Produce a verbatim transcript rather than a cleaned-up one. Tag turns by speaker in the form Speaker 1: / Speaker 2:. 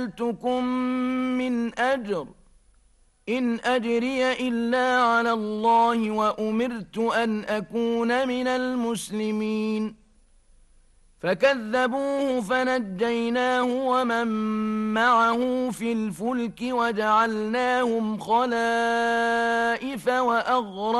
Speaker 1: سألتكم من أجر إن أجري إلا على الله وأمرت أن أكون من المسلمين فكذبوه فنجيناه ومن معه في الفلك وجعلناهم خلائف وأغرقناهم